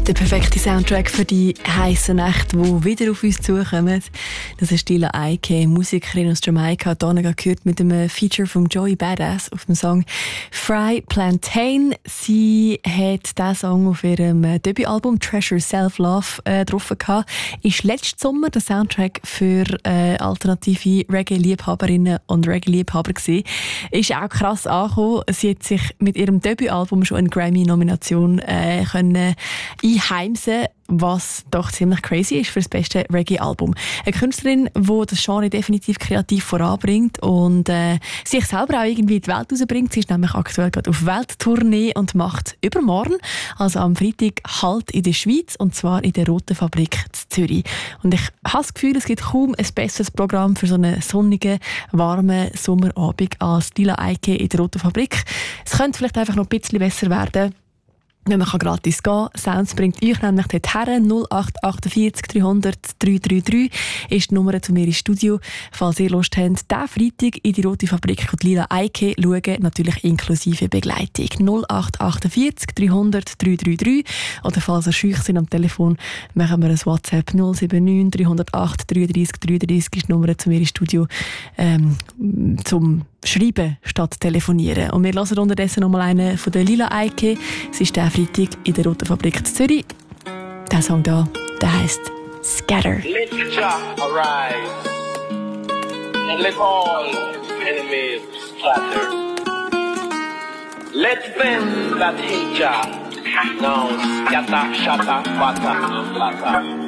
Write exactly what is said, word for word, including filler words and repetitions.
Der perfekte Soundtrack für die heissen Nächte, die wieder auf uns zukommen. Das ist Lila Ike, Musikerin aus Jamaika, hier gehört mit einem Feature von Joey Badass auf dem Song Fry Plantain. Sie hat diesen Song auf ihrem Debütalbum Treasure Self-Love äh, drauf gehabt. Ist letzten Sommer der Soundtrack für äh, alternative Reggae-Liebhaberinnen und Reggae-Liebhaber gewesen. Ist auch krass angekommen. Sie hat sich mit ihrem Debütalbum schon eine Grammy-Nomination äh, können einheimsen, was doch ziemlich crazy ist für das beste Reggae-Album. Eine Künstlerin, die das Genre definitiv kreativ voranbringt und äh, sich selber auch irgendwie in die Welt rausbringt. Sie ist nämlich aktuell gerade auf Welttournee und macht übermorgen, also am Freitag, Halt in der Schweiz, und zwar in der Roten Fabrik in Zürich. Und ich habe das Gefühl, es gibt kaum ein besseres Programm für so einen sonnigen, warmen Sommerabend als Lila Ike in der Roten Fabrik. Es könnte vielleicht einfach noch ein bisschen besser werden, wenn man gratis gehen kann. Sounds bringt euch nämlich dorthin. null acht achtundvierzig dreihundert dreihundertdreiunddreißig ist die Nummer zu mir ins Studio. Falls ihr Lust habt, diesen Freitag in die Rote Fabrik und Lila Ike schauen, natürlich inklusive Begleitung. null acht achtundvierzig dreihundert dreihundertdreiunddreißig. Oder falls ihr schüch sind am Telefon, machen wir ein WhatsApp null sieben neun dreihundertacht dreiunddreißig dreiunddreißig ist die Nummer zu mir ins Studio ähm, zum Schreiben statt telefonieren. Und wir hören unterdessen noch mal einen von der Lila Ike. Es ist der Freitag in der Roten Fabrik in Zürich. Der Song hier, der heisst Scatter. Let Jah arise and let all enemies scatter. Let them that hate Jah now scatter, shatter, batter, and flatter.